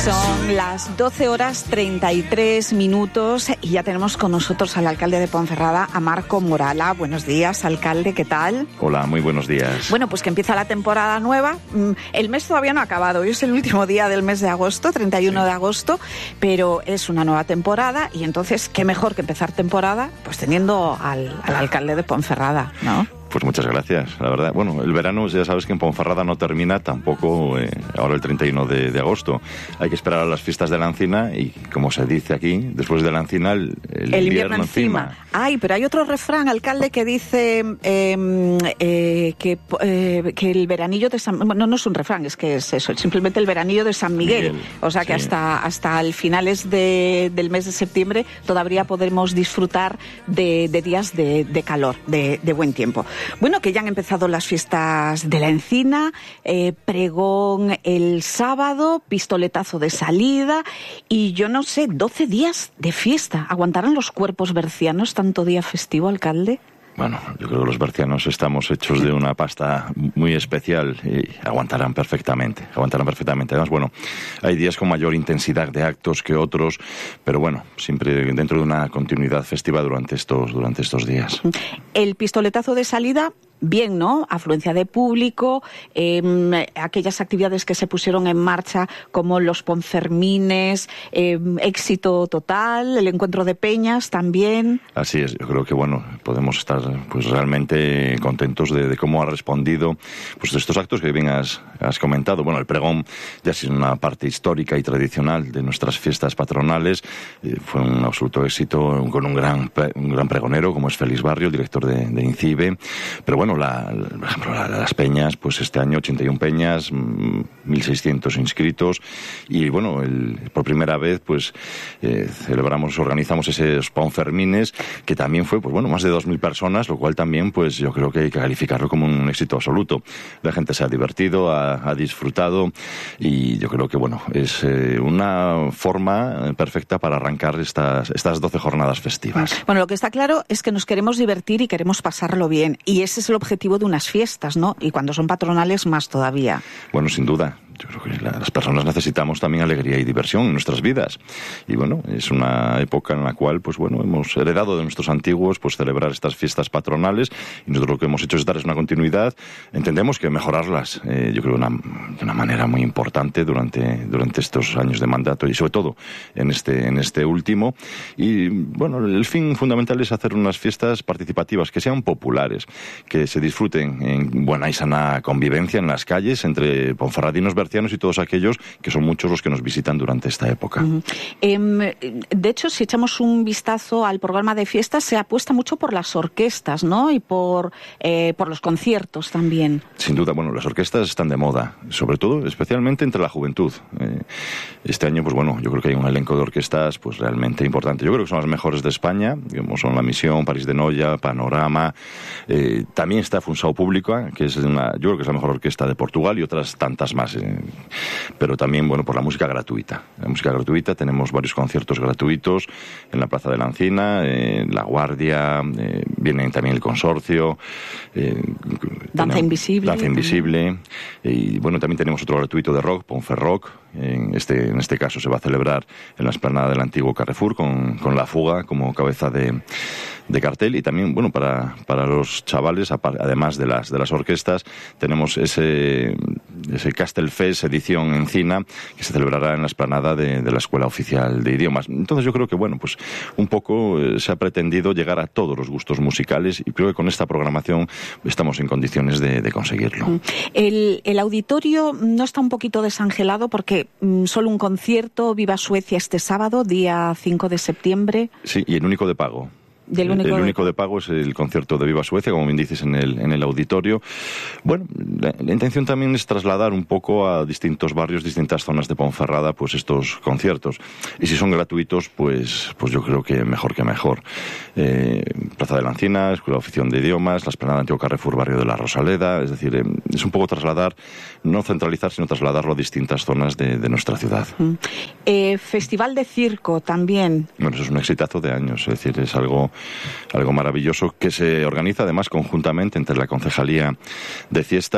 Son las 12:33 y ya tenemos con nosotros al alcalde de Ponferrada, a Marco Morala. Buenos días, alcalde, ¿qué tal? Hola, muy buenos días. Bueno, pues que empieza la temporada nueva. El mes todavía no ha acabado, hoy es el último día del mes de agosto, 31 de agosto, pero es una nueva temporada y entonces, ¿qué mejor que empezar temporada? Pues teniendo al alcalde de Ponferrada, ¿no? Pues muchas gracias, la verdad. Bueno, el verano ya sabes que en Ponferrada no termina tampoco ahora el 31 de agosto. Hay que esperar a las fiestas de la Encina y, como se dice aquí, después de la Encina el invierno encima. Ay, pero hay otro refrán, alcalde, que dice que el veranillo de San... Bueno, no es un refrán, es que es eso, simplemente el veranillo de San Miguel. O sea que sí, hasta el finales del mes de septiembre todavía podremos disfrutar de días de calor, de buen tiempo. Bueno, que ya han empezado las fiestas de la Encina, pregón el sábado, pistoletazo de salida y yo no sé, 12 días de fiesta. ¿Aguantarán los cuerpos bercianos tanto día festivo, alcalde? Bueno, yo creo que los bercianos estamos hechos de una pasta muy especial y aguantarán perfectamente. Además, bueno, hay días con mayor intensidad de actos que otros, pero bueno, siempre dentro de una continuidad festiva durante estos días. El pistoletazo de salida, bien, ¿no? Afluencia de público, aquellas actividades que se pusieron en marcha como los Ponfermines, éxito total, el encuentro de peñas también. Así es, yo creo que bueno, podemos estar pues realmente contentos de cómo ha respondido pues estos actos que bien has comentado. Bueno, el pregón ya es una parte histórica y tradicional de nuestras fiestas patronales, fue un absoluto éxito con un gran pregonero como es Félix Barrio, el director de INCIBE, pero bueno, por ejemplo, las peñas, pues este año 81 peñas, 1.600 inscritos y bueno, por primera vez pues organizamos esos Ponfermines que también fue pues bueno, más de 2.000 personas, lo cual también pues yo creo que hay que calificarlo como un éxito absoluto. La gente se ha divertido, ha disfrutado y yo creo que bueno, es una forma perfecta para arrancar estas 12 jornadas festivas. Bueno, lo que está claro es que nos queremos divertir y queremos pasarlo bien y ese es el objetivo de unas fiestas, ¿no? Y cuando son patronales, más todavía. Bueno, sin duda. Yo creo que las personas necesitamos también alegría y diversión en nuestras vidas. Y bueno, es una época en la cual, pues bueno, hemos heredado de nuestros antiguos, pues celebrar estas fiestas patronales. Y nosotros lo que hemos hecho es darles una continuidad. Entendemos que mejorarlas, yo creo, de una manera muy importante durante estos años de mandato y sobre todo en este último. Y bueno, el fin fundamental es hacer unas fiestas participativas que sean populares, que se disfruten en buena y sana convivencia en las calles entre ponferradinos y todos aquellos que son muchos los que nos visitan durante esta época. De hecho, si echamos un vistazo al programa de fiestas, se apuesta mucho por las orquestas, ¿no? Y por los conciertos también. Sin duda, bueno, las orquestas están de moda, sobre todo, especialmente entre la juventud. Este año, pues bueno, yo creo que hay un elenco de orquestas pues realmente importante. Yo creo que son las mejores de España, como son La Misión, París de Noia, Panorama. También está Funsao Pública, que yo creo que es la mejor orquesta de Portugal y otras tantas más. Pero también, bueno, por la música gratuita. La música gratuita, tenemos varios conciertos gratuitos en la Plaza de la Encina, en La Guardia, viene también el Consorcio. Danza Invisible. Y bueno, también tenemos otro gratuito de rock, Ponferrock. En este caso se va a celebrar en la explanada del antiguo Carrefour con La Fuga como cabeza de cartel. Y también, bueno, para los chavales, además de las orquestas, tenemos ese Castelfest edición Encina que se celebrará en la explanada de la Escuela Oficial de Idiomas. Entonces yo creo que bueno, pues un poco se ha pretendido llegar a todos los gustos musicales y creo que con esta programación estamos en condiciones de conseguirlo. El auditorio no está un poquito desangelado porque solo un concierto, Viva Suecia este sábado, día 5 de septiembre. Sí, y el único de pago. El único de pago es el concierto de Viva Suecia, como bien dices, en el auditorio. Bueno, la intención también es trasladar un poco a distintos barrios, distintas zonas de Ponferrada, pues estos conciertos. Y si son gratuitos, pues yo creo que mejor que mejor. Plaza de la Encina, Escuela de Oficial de Idiomas, la Esplanada Antiguo Carrefour, barrio de la Rosaleda. Es decir, es un poco trasladar, no centralizar, sino trasladarlo a distintas zonas de nuestra ciudad. Festival de circo también. Bueno, eso es un exitazo de años, es decir, es algo maravilloso que se organiza además conjuntamente entre la Concejalía de Fiestas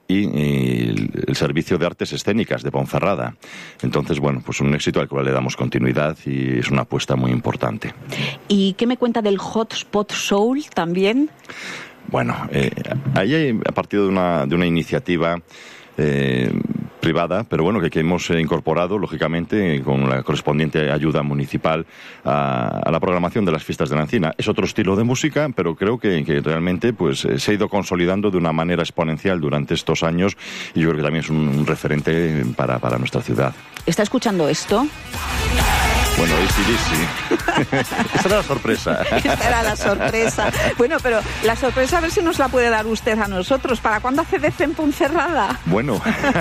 y el Servicio de Artes Escénicas de Ponferrada. Entonces, bueno, pues un éxito al cual le damos continuidad y es una apuesta muy importante. ¿Y qué me cuenta del Hotspot Soul también? Bueno, ahí ha partido de una iniciativa privada, pero bueno, que hemos incorporado, lógicamente, con la correspondiente ayuda municipal a la programación de las fiestas de la Encina. Es otro estilo de música, pero creo que realmente pues se ha ido consolidando de una manera exponencial durante estos años y yo creo que también es un referente para nuestra ciudad. ¿Está escuchando esto? Bueno, sí. Esa era la sorpresa. Esta era la sorpresa. Bueno, pero la sorpresa a ver si nos la puede dar usted a nosotros. ¿Para cuándo ACDC en Ponferrada? Bueno,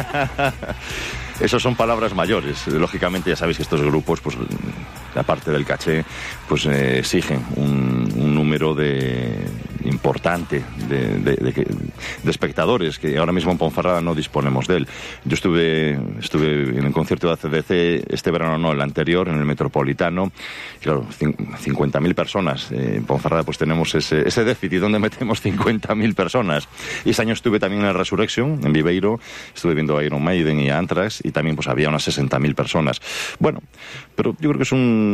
esas son palabras mayores. Lógicamente ya sabéis que estos grupos, pues aparte del caché, pues exigen un número importante de espectadores, que ahora mismo en Ponferrada no disponemos de él. Yo estuve en el concierto de ACDC este verano, no, el anterior, en el Metropolitano. Claro, 50.000 personas. En Ponferrada pues tenemos ese déficit donde metemos 50.000 personas. Y ese año estuve también en el Resurrection, en Viveiro, estuve viendo a Iron Maiden y a Anthrax, y también pues había unas 60.000 personas. Bueno, pero yo creo que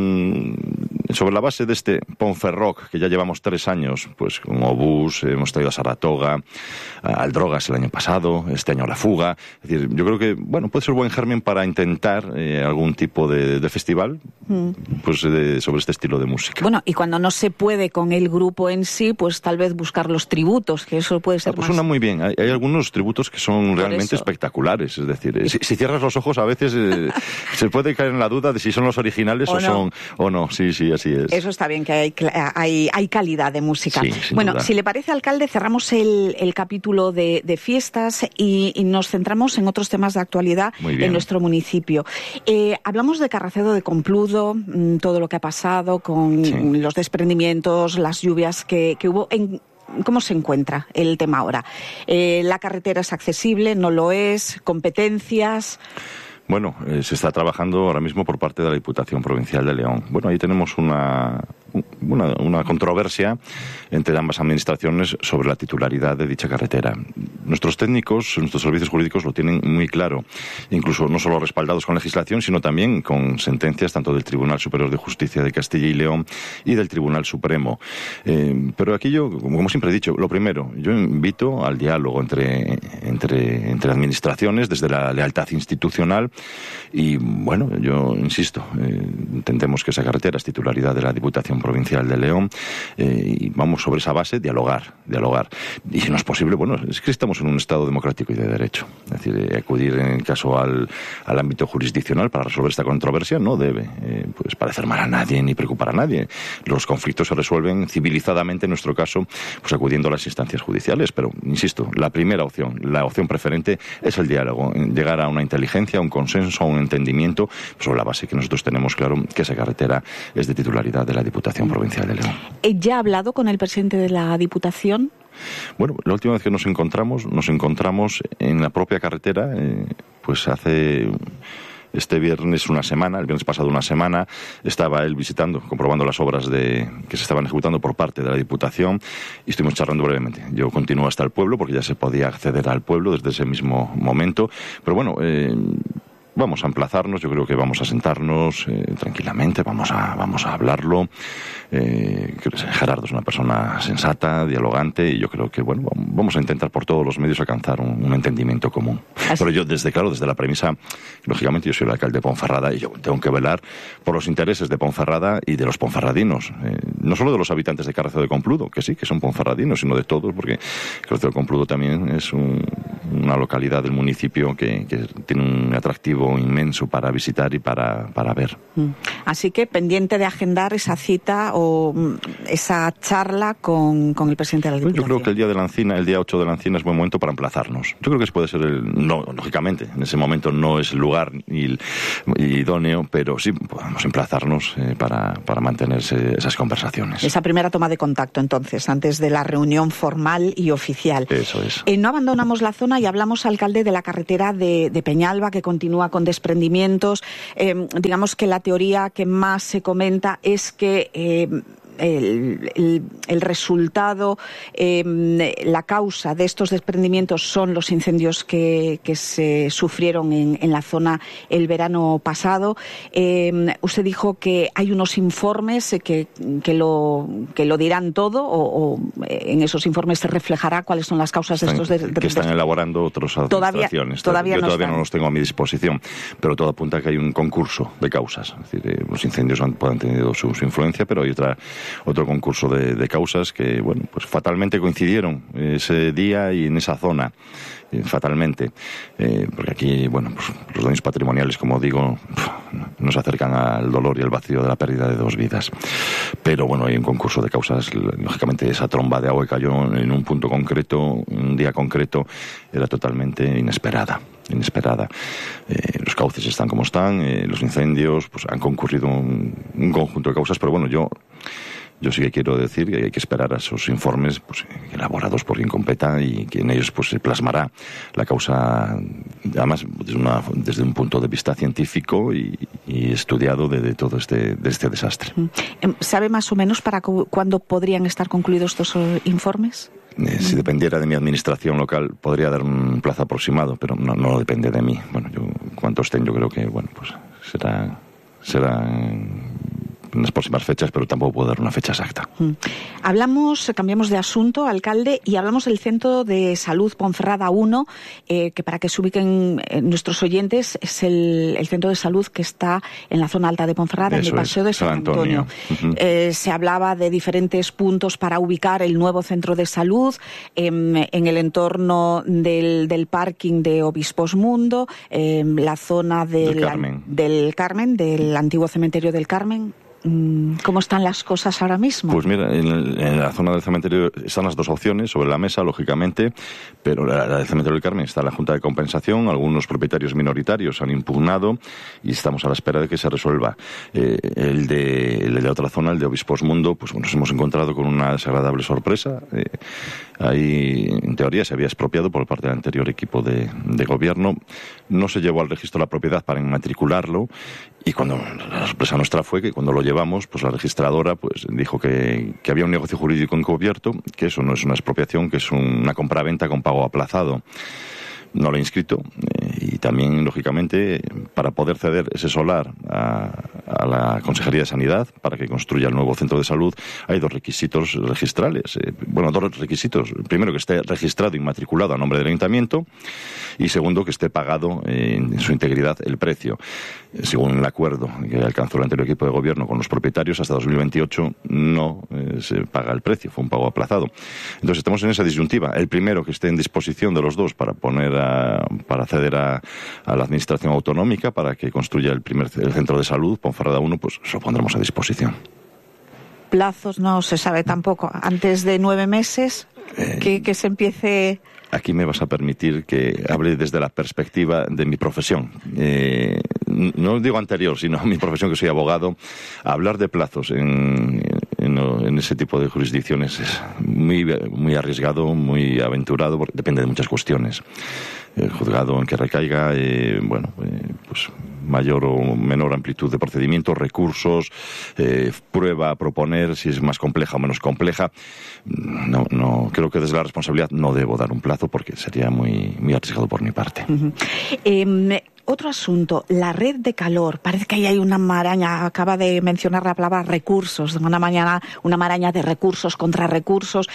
es sobre la base de este Ponferrock, que ya llevamos 3 años, pues con Obús, hemos traído a Saratoga, al Drogas el año pasado, este año La Fuga. Es decir, yo creo que, bueno, puede ser buen germen para intentar algún tipo de festival, pues sobre este estilo de música. Bueno, y cuando no se puede con el grupo en sí, pues tal vez buscar los tributos, que eso puede ser pues más... suena muy bien. Hay algunos tributos que son realmente espectaculares. Es decir, si cierras los ojos a veces se puede caer en la duda de si son los originales o son o no. Sí, así es. Eso está bien, que hay calidad de música. Sí, bueno, duda. Si le parece, alcalde, cerramos el capítulo de fiestas y nos centramos en otros temas de actualidad en nuestro municipio. Hablamos de Carracedo de Compludo, todo lo que ha pasado con los desprendimientos, las lluvias que hubo ¿Cómo se encuentra el tema ahora? ¿La carretera es accesible? ¿No lo es? ¿Competencias? Bueno, se está trabajando ahora mismo por parte de la Diputación Provincial de León. Bueno, ahí tenemos una controversia entre ambas administraciones sobre la titularidad de dicha carretera. Nuestros técnicos, nuestros servicios jurídicos lo tienen muy claro, incluso no solo respaldados con legislación, sino también con sentencias tanto del Tribunal Superior de Justicia de Castilla y León y del Tribunal Supremo. Pero aquí yo, como siempre he dicho, lo primero, yo invito al diálogo entre administraciones desde la lealtad institucional y, bueno, yo insisto, entendemos que esa carretera es titularidad de la Diputación Provincial de León y vamos sobre esa base dialogar. Y si no es posible, bueno, es que estamos en un Estado democrático y de derecho. Es decir, acudir en el caso al ámbito jurisdiccional para resolver esta controversia no debe pues parecer mal a nadie ni preocupar a nadie. Los conflictos se resuelven civilizadamente, en nuestro caso, pues acudiendo a las instancias judiciales. Pero, insisto, la primera opción, la opción preferente es el diálogo, llegar a una inteligencia, a un consenso, a un entendimiento sobre la base que nosotros tenemos claro que esa carretera es de titularidad de la Diputación Provincial de León. ¿Ya ha hablado con el presidente de la Diputación? Bueno, la última vez que nos encontramos en la propia carretera, pues hace... Este viernes el viernes pasado una semana, estaba él comprobando las obras que se estaban ejecutando por parte de la Diputación y estuvimos charlando brevemente. Yo continúo hasta el pueblo porque ya se podía acceder al pueblo desde ese mismo momento, pero bueno... Vamos a emplazarnos, yo creo que vamos a sentarnos tranquilamente, vamos a hablarlo. Gerardo es una persona sensata, dialogante, y yo creo que bueno, vamos a intentar por todos los medios alcanzar un entendimiento común. Pero yo desde la premisa, lógicamente yo soy el alcalde de Ponferrada y yo tengo que velar por los intereses de Ponferrada y de los ponferradinos, no solo de los habitantes de Carracedo de Compludo, que sí, que son ponferradinos, sino de todos, porque Carracedo de Compludo también es una localidad del municipio que tiene un atractivo inmenso para visitar y para ver. Así que pendiente de agendar esa cita o esa charla con el presidente de la Diputación. Yo creo que el día 8 de la Encina es buen momento para emplazarnos. Yo creo que puede ser no, lógicamente, en ese momento no es el lugar idóneo, pero sí podemos emplazarnos para mantenerse esas conversaciones. Esa primera toma de contacto, entonces, antes de la reunión formal y oficial. Eso es. No abandonamos la zona y hablamos, alcalde, de la carretera de Peñalba, que continúa con desprendimientos. Digamos que la teoría que más se comenta es que el resultado, la causa de estos desprendimientos son los incendios que se sufrieron en la zona el verano pasado. Usted dijo que hay unos informes que lo dirán todo, o en esos informes se reflejará cuáles son las causas de estos que están elaborando otras administraciones. Todavía no los tengo a mi disposición, pero todo apunta a que hay un concurso de causas. Es decir, los incendios pueden tener su influencia, pero hay otro concurso de causas que, bueno, pues fatalmente coincidieron ese día y en esa zona. Fatalmente, porque aquí, bueno, pues los daños patrimoniales, como digo, nos acercan al dolor y al vacío de la pérdida de 2 vidas. Pero bueno, hay un concurso de causas. Lógicamente, esa tromba de agua que cayó en un punto concreto, un día concreto, era totalmente inesperada. Los cauces están como están, los incendios, pues han concurrido un conjunto de causas, pero bueno, yo sí que quiero decir que hay que esperar a esos informes, pues, elaborados por quien competa, y que en ellos pues se plasmará la causa, además desde un punto de vista científico y estudiado de todo este desastre. ¿Sabe más o menos para cuándo podrían estar concluidos estos informes? Si dependiera de mi administración local, podría dar un plazo aproximado, pero no depende de mí. Bueno, cuanto estén, yo creo que, bueno, pues será en las próximas fechas, pero tampoco puedo dar una fecha exacta. Cambiamos de asunto, alcalde, y hablamos del Centro de Salud Ponferrada 1, que para que se ubiquen nuestros oyentes, es el centro de salud que está en la zona alta de Ponferrada, en el Paseo de San Antonio. Se hablaba de diferentes puntos para ubicar el nuevo centro de salud en el entorno del parking de Obispos Mundo, la zona del Carmen, del antiguo cementerio del Carmen. ¿Cómo están las cosas ahora mismo? Pues mira, en la zona del cementerio están las dos opciones sobre la mesa, lógicamente, pero la del cementerio del Carmen está en la Junta de Compensación, algunos propietarios minoritarios han impugnado y estamos a la espera de que se resuelva. El de otra zona, el de Obispos Mundo, pues nos hemos encontrado con una desagradable sorpresa. Ahí, en teoría, se había expropiado por parte del anterior equipo de gobierno. No se llevó al registro la propiedad para inmatricularlo, y la sorpresa nuestra fue que cuando lo llevamos, pues la registradora pues dijo que había un negocio jurídico encubierto, que eso no es una expropiación, que es una compraventa con pago aplazado. No lo he inscrito, y también, lógicamente, para poder ceder ese solar a la Consejería de Sanidad para que construya el nuevo centro de salud, hay 2 requisitos registrales. 2 requisitos. Primero, que esté registrado y matriculado a nombre del Ayuntamiento, y segundo, que esté pagado en su integridad el precio. Según el acuerdo que alcanzó el anterior equipo de gobierno con los propietarios, hasta 2028 no se paga el precio, fue un pago aplazado. Entonces estamos en esa disyuntiva. El primero, que esté en disposición de los dos para acceder a la administración autonómica para que construya el centro de salud, Ponferrada 1, pues lo pondremos a disposición. Plazos no se sabe tampoco. Antes de 9 meses, que se empiece. Aquí me vas a permitir que hable desde la perspectiva de mi profesión. No digo anterior, sino mi profesión, que soy abogado. Hablar de plazos en ese tipo de jurisdicciones es muy arriesgado, muy aventurado, porque depende de muchas cuestiones. El juzgado en que recaiga, pues mayor o menor amplitud de procedimientos, recursos, prueba a proponer, si es más compleja o menos compleja. No creo que desde la responsabilidad no debo dar un plazo, porque sería muy arriesgado por mi parte. Otro asunto, la red de calor. Parece que ahí hay una maraña. Acaba de mencionar la palabra recursos. Una maraña de recursos contra recursos.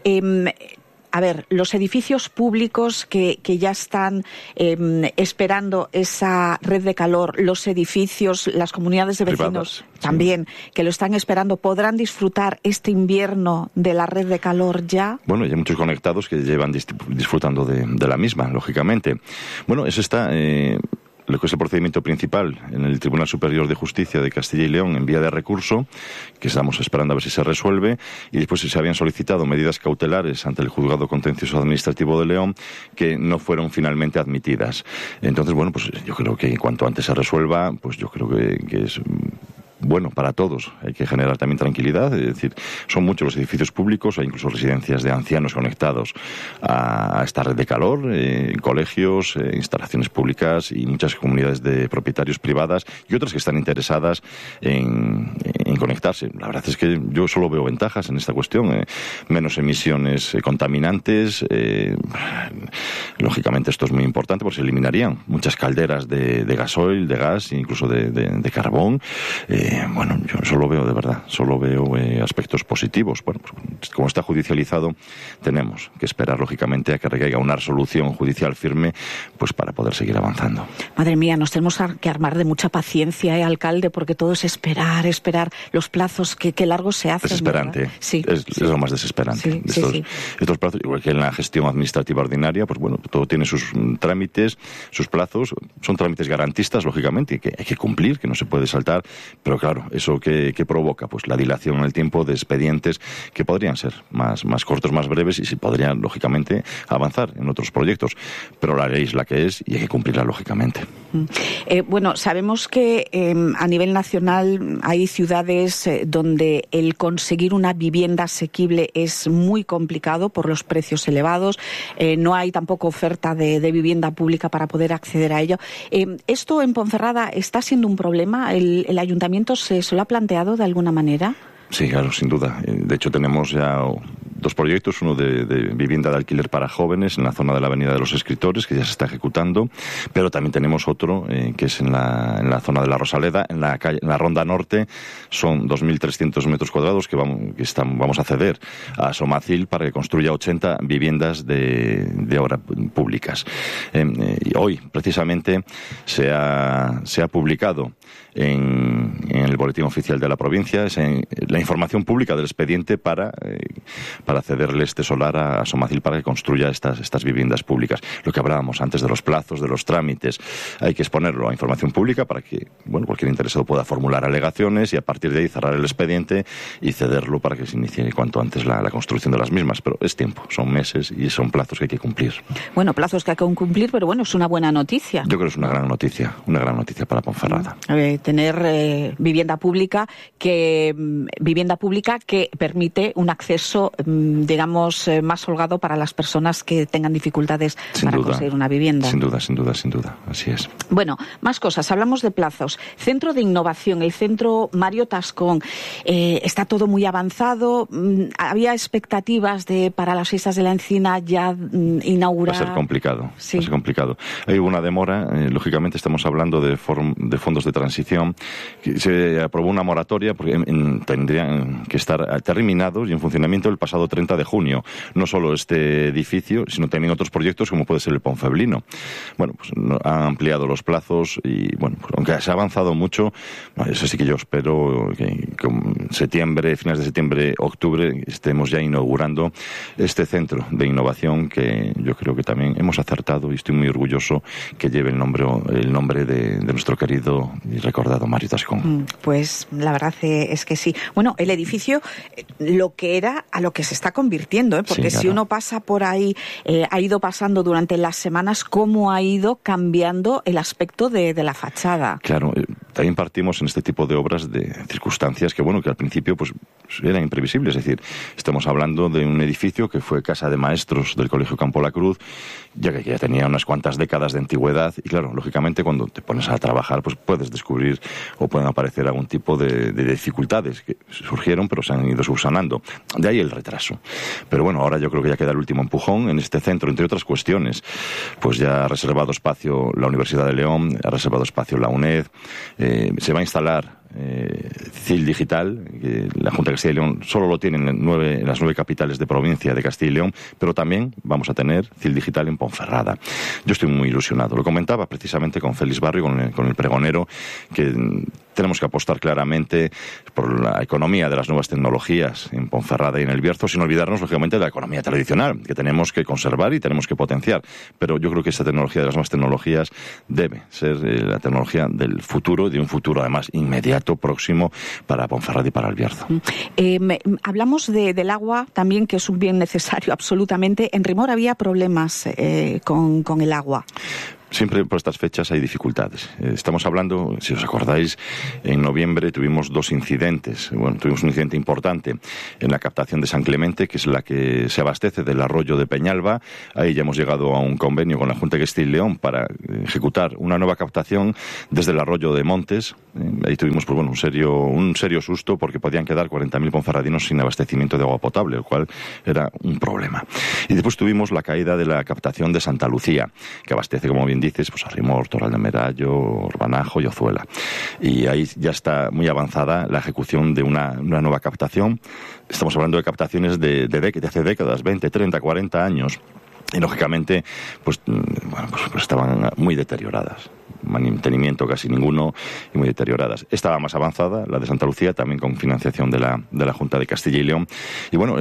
A ver, los edificios públicos que ya están esperando esa red de calor, los edificios, las comunidades de vecinos privadas, también, sí, que lo están esperando, ¿podrán disfrutar este invierno de la red de calor ya? Bueno, hay muchos conectados que llevan disfrutando de la misma, lógicamente. Bueno, eso está. Lo que es el procedimiento principal en el Tribunal Superior de Justicia de Castilla y León en vía de recurso, que estamos esperando a ver si se resuelve, y después se habían solicitado medidas cautelares ante el Juzgado Contencioso Administrativo de León, que no fueron finalmente admitidas. Entonces, bueno, pues yo creo que cuanto antes se resuelva, pues yo creo que es bueno para todos. Hay que generar también tranquilidad, es decir, son muchos los edificios públicos, hay incluso residencias de ancianos conectados a esta red de calor, colegios, instalaciones públicas y muchas comunidades de propietarios privadas y otras que están interesadas en conectarse. La verdad es que yo solo veo ventajas en esta cuestión, menos emisiones contaminantes, lógicamente esto es muy importante porque se eliminarían muchas calderas de gasoil, de gas, incluso de carbón. Bueno, yo solo veo, de verdad, solo veo aspectos positivos. Bueno, pues, como está judicializado, tenemos que esperar, lógicamente, a que recaiga una resolución judicial firme, pues para poder seguir avanzando. Madre mía, nos tenemos que armar de mucha paciencia, alcalde, porque todo es esperar los plazos que largos se hacen. Desesperante. Sí, es lo más desesperante. Estos plazos, igual que en la gestión administrativa ordinaria, pues bueno, todo tiene sus trámites, sus plazos, son trámites garantistas, lógicamente, que hay que cumplir, que no se puede saltar, pero claro, eso que provoca, pues la dilación en el tiempo de expedientes que podrían ser más cortos, más breves y se podrían, lógicamente, avanzar en otros proyectos. Pero la ley es la que es y hay que cumplirla, lógicamente. Bueno, sabemos que a nivel nacional hay ciudades donde el conseguir una vivienda asequible es muy complicado por los precios elevados. No hay tampoco oferta de vivienda pública para poder acceder a ello. ¿Esto en Ponferrada está siendo un problema? ¿El ayuntamiento se lo ha planteado de alguna manera? Sí, claro, sin duda. De hecho, tenemos ya dos proyectos, uno de vivienda de alquiler para jóvenes en la zona de la Avenida de los Escritores, que ya se está ejecutando, pero también tenemos otro que es en la zona de la Rosaleda, en la Ronda Norte. Son 2.300 metros cuadrados que vamos a ceder a Somacil para que construya 80 viviendas de obra públicas. Y hoy, precisamente, se ha publicado en el Boletín Oficial de la provincia la información pública del expediente para cederle este solar a Somacil para que construya estas viviendas públicas. Lo que hablábamos antes de los plazos, de los trámites, hay que exponerlo a información pública para que cualquier interesado pueda formular alegaciones y a partir de ahí cerrar el expediente y cederlo para que se inicie cuanto antes la construcción de las mismas. Pero es tiempo, son meses y son plazos que hay que cumplir. Bueno, plazos que hay que cumplir, pero bueno, es una buena noticia. Yo creo que es una gran noticia para Ponferrada. Tener vivienda pública que permite un acceso, digamos, más holgado para las personas que tengan dificultades para conseguir una vivienda. Sin duda, así es. Bueno, más cosas, hablamos de plazos. Centro de innovación, el centro Mario Tascón, está todo muy avanzado. Había expectativas para las fiestas de la Encina ya inaugurar. Va a ser complicado. Sí. Va a ser complicado. Hay una demora, lógicamente estamos hablando de fondos de transición. Se aprobó una moratoria porque tendrían que estar terminados y en funcionamiento el pasado 30 de junio. No solo este edificio, sino también otros proyectos como puede ser el Ponfeblino. Bueno, pues han ampliado los plazos y, bueno, pues aunque se ha avanzado mucho, eso sí que yo espero que con finales de septiembre, octubre, estemos ya inaugurando este centro de innovación que yo creo que también hemos acertado y estoy muy orgulloso que lleve el nombre de nuestro querido y recordado Mario Tascón. Pues la verdad es que sí. Bueno, el edificio, lo que era a lo que se está convirtiendo, porque sí, claro. Si uno pasa por ahí, ha ido pasando durante las semanas, cómo ha ido cambiando el aspecto de la fachada. Claro, también partimos en este tipo de obras de circunstancias que al principio pues eran imprevisibles. Es decir, estamos hablando de un edificio que fue casa de maestros del Colegio Campo La Cruz, ya que ya tenía unas cuantas décadas de antigüedad y claro, lógicamente cuando te pones a trabajar pues puedes descubrir o pueden aparecer algún tipo de dificultades que surgieron pero se han ido subsanando. De ahí el retraso. Pero bueno, ahora yo creo que ya queda el último empujón en este centro, entre otras cuestiones. Pues ya ha reservado espacio la Universidad de León, ha reservado espacio la UNED, se va a instalar CIL Digital, que la Junta de Castilla y León solo lo tiene en las 9 capitales de provincia de Castilla y León, pero también vamos a tener CIL Digital en Ponferrada. Yo estoy muy ilusionado. Lo comentaba precisamente con Félix Barrio, con el pregonero, que tenemos que apostar claramente por la economía de las nuevas tecnologías en Ponferrada y en El Bierzo, sin olvidarnos, lógicamente, de la economía tradicional, que tenemos que conservar y tenemos que potenciar. Pero yo creo que esta tecnología de las nuevas tecnologías debe ser la tecnología del futuro, de un futuro además inmediato, próximo, para Ponferrada y para El Bierzo. Hablamos del agua también, que es un bien necesario absolutamente. En Rimor había problemas con el agua. siempre por estas fechas hay dificultades. Estamos hablando, si os acordáis, en noviembre tuvimos 2 incidentes. Bueno, tuvimos un incidente importante en la captación de San Clemente, que es la que se abastece del arroyo de Peñalba. Ahí ya hemos llegado a un convenio con la Junta de Castilla y León para ejecutar una nueva captación desde el arroyo de Montes. Ahí tuvimos pues, bueno, un serio susto, porque podían quedar 40.000 ponferradinos sin abastecimiento de agua potable, el cual era un problema. Y después tuvimos la caída de la captación de Santa Lucía, que abastece, como bien dices, pues a Rimor, Toral de Merallo, Urbanajo y Ozuela. Y ahí ya está muy avanzada la ejecución de una nueva captación. Estamos hablando de captaciones de hace décadas, 20, 30, 40 años. Y lógicamente, pues estaban muy deterioradas. Mantenimiento casi ninguno y muy deterioradas. Estaba más avanzada, la de Santa Lucía, también con financiación de la Junta de Castilla y León. Y bueno,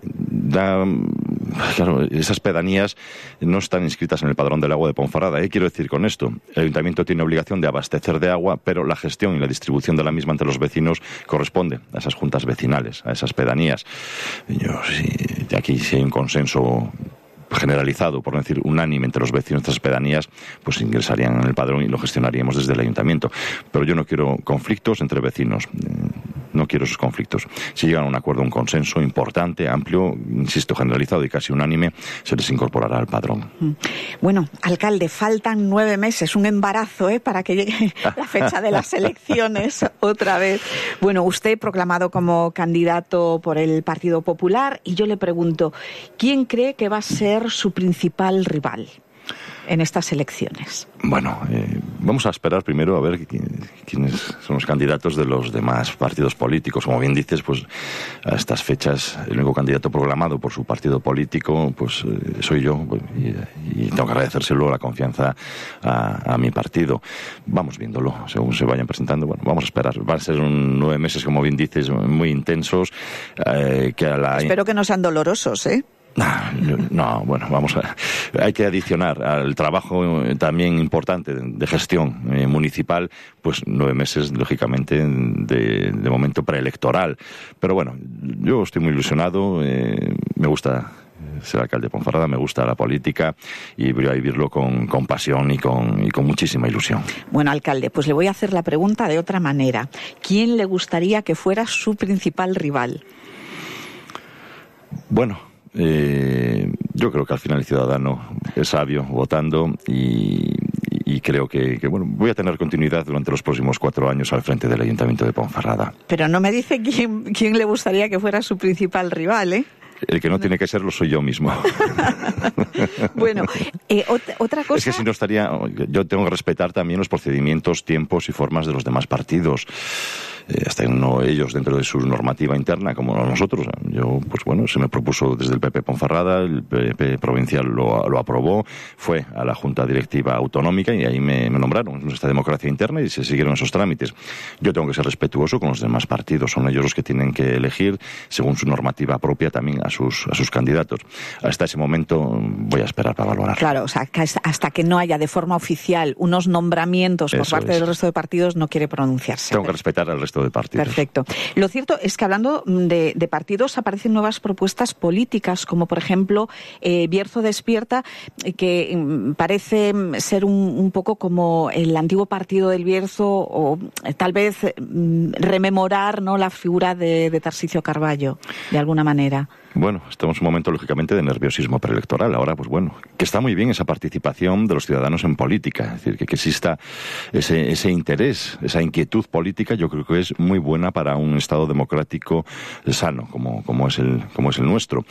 claro, esas pedanías no están inscritas en el padrón del agua de Ponferrada. Quiero decir con esto, el ayuntamiento tiene obligación de abastecer de agua, pero la gestión y la distribución de la misma entre los vecinos corresponde a esas juntas vecinales, a esas pedanías. Aquí sí hay un consenso generalizado, por no decir unánime, entre los vecinos de estas pedanías, pues ingresarían en el padrón y lo gestionaríamos desde el ayuntamiento. Pero yo no quiero conflictos entre vecinos. No quiero esos conflictos. Si llegan a un acuerdo, un consenso importante, amplio, insisto, generalizado y casi unánime, se les incorporará al padrón. Bueno, alcalde, faltan 9 meses, un embarazo, para que llegue la fecha de las elecciones otra vez. Bueno, usted proclamado como candidato por el Partido Popular, y yo le pregunto, ¿quién cree que va a ser su principal rival en estas elecciones? Bueno, vamos a esperar primero a ver quiénes son los candidatos de los demás partidos políticos. Como bien dices, pues a estas fechas el único candidato proclamado por su partido político pues soy yo, y tengo que agradecérselo la confianza a mi partido. Vamos viéndolo, según se vayan presentando. Bueno, vamos a esperar. Van a ser 9 meses, como bien dices, muy intensos. Espero que no sean dolorosos, ¿eh? No, bueno, hay que adicionar al trabajo también importante de gestión municipal, pues 9 meses, lógicamente, de momento preelectoral. Pero bueno, yo estoy muy ilusionado, me gusta ser alcalde de Ponferrada, me gusta la política y voy a vivirlo con pasión y con muchísima ilusión. Bueno, alcalde, pues le voy a hacer la pregunta de otra manera. ¿Quién le gustaría que fuera su principal rival? Bueno, yo creo que al final el ciudadano es sabio votando y creo que bueno, voy a tener continuidad durante los próximos 4 años al frente del Ayuntamiento de Ponferrada. Pero no me dice quién le gustaría que fuera su principal rival, ¿eh? El que no tiene que serlo soy yo mismo. Bueno, otra cosa... Es que si no estaría... Yo tengo que respetar también los procedimientos, tiempos y formas de los demás partidos. Hasta no ellos dentro de su normativa interna, como nosotros. Yo, pues bueno, se me propuso desde el PP Ponferrada, el PP provincial lo aprobó, fue a la Junta Directiva Autonómica y ahí me nombraron. Es esta democracia interna y se siguieron esos trámites. Yo tengo que ser respetuoso con los demás partidos. Son ellos los que tienen que elegir, según su normativa propia, también a sus candidatos. Hasta ese momento voy a esperar para valorar. Claro, o sea, que hasta que no haya de forma oficial unos nombramientos por parte del resto de partidos, no quiere pronunciarse. Tengo que respetar al resto de partidos. Perfecto. Lo cierto es que hablando de partidos aparecen nuevas propuestas políticas, como por ejemplo Bierzo Despierta, que parece ser un poco como el antiguo partido del Bierzo, o tal vez rememorar, ¿no?, la figura de Tarsicio Carballo, de alguna manera. Bueno, estamos en un momento, lógicamente, de nerviosismo preelectoral. Ahora, pues bueno, que está muy bien esa participación de los ciudadanos en política. Es decir, que exista ese interés, esa inquietud política, yo creo que es muy buena para un Estado democrático sano, como es el nuestro.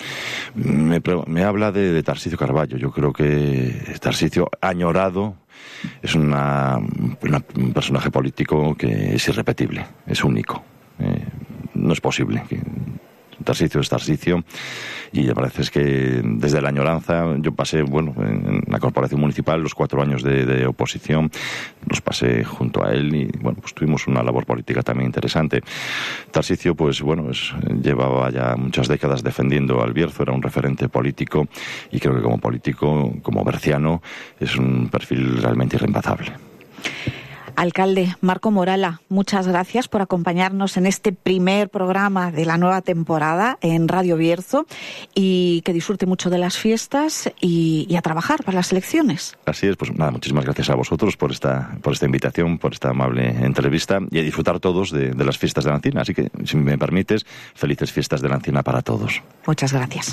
Me habla de Tarsicio Carballo. Yo creo que Tarsicio, añorado, es un personaje político que es irrepetible, es único. No es posible que... Tarsicio es Tarsicio, y la verdad es que desde la añoranza yo pasé, bueno, en la corporación municipal los 4 años de oposición, los pasé junto a él y, bueno, pues tuvimos una labor política también interesante. Tarsicio, pues bueno, llevaba ya muchas décadas defendiendo al Bierzo, era un referente político y creo que como político, como berciano, es un perfil realmente irreemplazable. Alcalde Marco Morala, muchas gracias por acompañarnos en este primer programa de la nueva temporada en Radio Bierzo, y que disfrute mucho de las fiestas y a trabajar para las elecciones. Así es, pues nada, muchísimas gracias a vosotros por esta invitación, por esta amable entrevista, y a disfrutar todos de las fiestas de la Encina. Así que, si me permites, felices fiestas de la Encina para todos. Muchas gracias.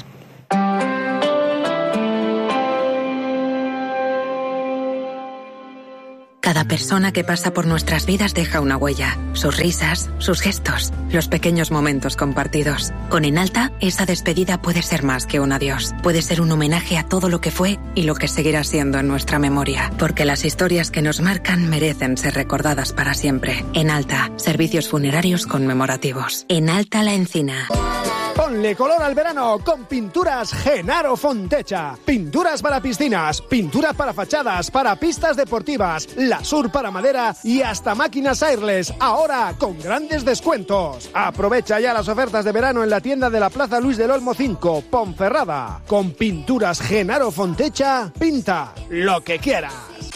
Cada persona que pasa por nuestras vidas deja una huella, sus risas, sus gestos, los pequeños momentos compartidos. Con Enalta, esa despedida puede ser más que un adiós. Puede ser un homenaje a todo lo que fue y lo que seguirá siendo en nuestra memoria. Porque las historias que nos marcan merecen ser recordadas para siempre. Enalta, servicios funerarios conmemorativos. Enalta La Encina. Ponle color al verano con Pinturas Genaro Fontecha. Pinturas para piscinas, pinturas para fachadas, para pistas deportivas, Lasur para madera y hasta máquinas airless, ahora con grandes descuentos. Aprovecha ya las ofertas de verano en la tienda de la Plaza Luis del Olmo 5, Ponferrada. Con Pinturas Genaro Fontecha, pinta lo que quieras.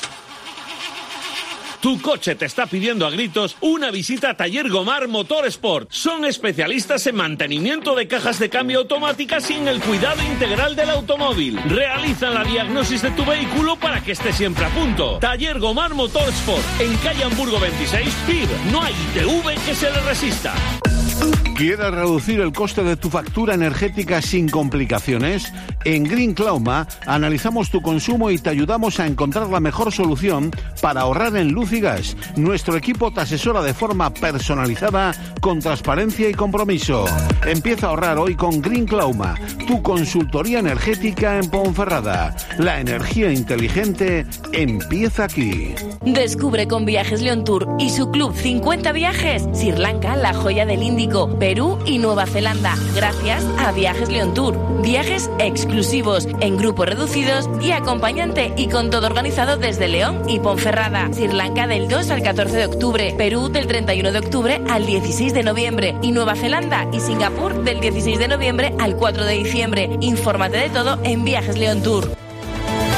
Tu coche te está pidiendo a gritos una visita a Taller Gomar Motorsport. Son especialistas en mantenimiento de cajas de cambio automáticas y en el cuidado integral del automóvil. Realizan la diagnosis de tu vehículo para que esté siempre a punto. Taller Gomar Motorsport, en calle Hamburgo 26, PIB. No hay ITV que se le resista. ¿Quieres reducir el coste de tu factura energética sin complicaciones? En Green Clauma analizamos tu consumo y te ayudamos a encontrar la mejor solución para ahorrar en luz y gas. Nuestro equipo te asesora de forma personalizada, con transparencia y compromiso. Empieza a ahorrar hoy con Green Clauma, tu consultoría energética en Ponferrada. La energía inteligente empieza aquí. Descubre con Viajes León Tour y su club 50 viajes Sri Lanka, la joya del Índico, Perú y Nueva Zelanda, gracias a Viajes León Tour. Viajes exclusivos, en grupos reducidos y acompañante, y con todo organizado desde León y Ponferrada. Sri Lanka del 2 al 14 de octubre, Perú del 31 de octubre al 16 de noviembre y Nueva Zelanda y Singapur del 16 de noviembre al 4 de diciembre. Infórmate de todo en Viajes León Tour.